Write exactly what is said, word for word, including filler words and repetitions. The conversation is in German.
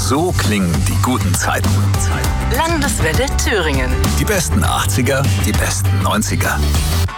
So klingen die guten Zeiten. Landeswelle Thüringen. Die besten achtziger, die besten neunziger.